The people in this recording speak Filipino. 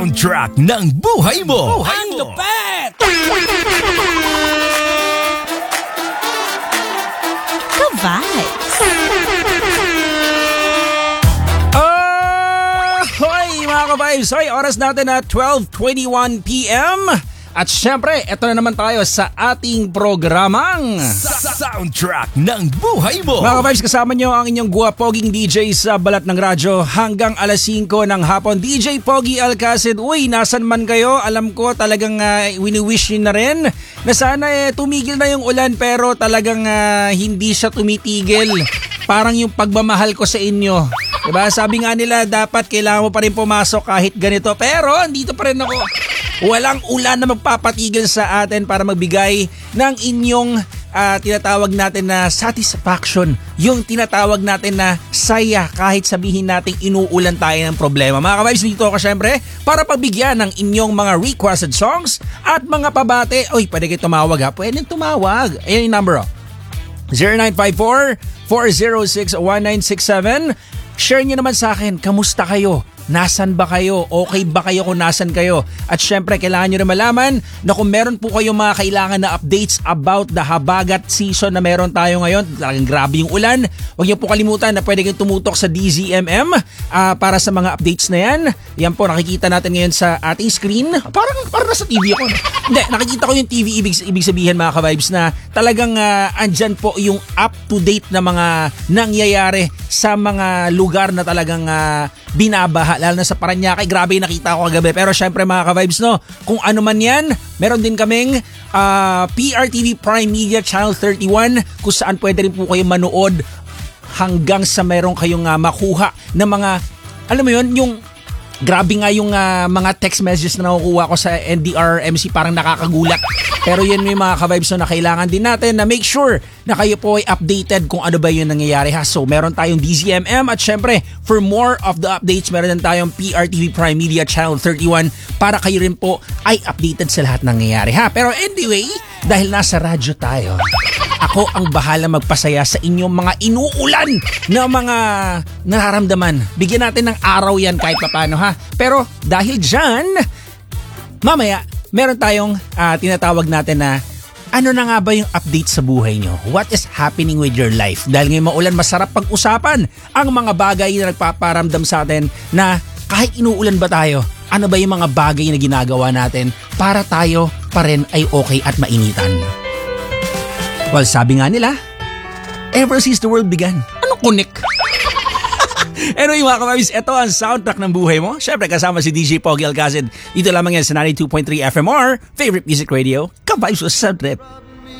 Track ng buhay mo. Ang lupet! Ka-vibes! Hoy mga ka-vibes! Hoy, oras natin na 12:21 p.m. At syempre, eto na naman tayo sa ating programang Soundtrack ng buhay mo. Mga ka-vibes, kasama nyo ang inyong guwapoging DJ sa balat ng radyo hanggang alas 5 ng hapon. DJ Pogi Alcacid, uy, nasan man kayo? Alam ko talagang wini-wish nyo na rin na sana tumigil na yung ulan, pero talagang hindi siya tumitigil. Parang yung pagmamahal ko sa inyo. Diba? Sabi nga nila, dapat kailangan mo pa rin pumasok kahit ganito. Pero andito pa rin ako. Walang ulan na magpapatigil sa atin para magbigay ng inyong tinatawag natin na satisfaction. Yung tinatawag natin na saya kahit sabihin natin inuulan tayo ng problema. Mga ka-vibes, dito ako syempre para pagbigyan ng inyong mga requested songs at mga pabate. Uy, pwede kayo tumawag ha. Pwede tumawag. Ayan yung number 0954-406-1967. Share nyo naman sa akin, kamusta kayo? Nasaan ba kayo? Okay ba kayo kung nasan kayo? At syempre, kailangan nyo rin malaman na kung meron po kayong mga kailangan na updates about the habagat season na meron tayo ngayon, talagang grabe yung ulan, huwag nyo po kalimutan na pwede kayong tumutok sa DZMM para sa mga updates na yan. Yan po, nakikita natin ngayon sa ating screen. Parang nasa TV ako. Hindi, nakikita ko yung TV, ibig sabihin mga ka-vibes na talagang andyan po yung up-to-date na mga nangyayari sa mga lugar na talagang binabaha, lalo na sa Parañaque. Grabe yung nakita ko kagabi. Pero syempre mga ka-vibes, no, kung ano man yan, meron din kaming PRTV Prime Media Channel 31 kung saan pwede rin po kayo manood hanggang sa meron kayong makuha na mga, alam mo yun, yung grabe nga yung mga text messages na nakukuha ko sa NDRMC, parang nakakagulat. Pero yun yung mga ka-vibes na kailangan din natin na make sure na kayo po ay updated kung ano ba yung nangyayari ha. So meron tayong DZMM at syempre for more of the updates meron din tayong PRTV Prime Media Channel 31 para kayo rin po ay updated sa lahat ng nangyayari ha. Pero anyway, dahil nasa radyo tayo, ako ang bahala magpasaya sa inyong mga inuulan na mga nararamdaman. Bigyan natin ng araw yan kahit paano ha. Pero dahil dyan, mamaya meron tayong tinatawag natin na ano na nga ba yung update sa buhay nyo? What is happening with your life? Dahil ngayong maulan, masarap pag-usapan ang mga bagay na nagpaparamdam sa atin na kahit inuulan ba tayo, ano ba yung mga bagay na ginagawa natin para tayo pa rin ay okay at mainitan? Well, sabi nga nila, ever since the world began. Ano kunik? Anyway mga ka-vibes, ito ang soundtrack ng buhay mo. Siyempre kasama si DJ Pogi Alcacid. Dito lamang yan sa 92.3 FMR, favorite music radio, ka-vibes sa Sound Trip.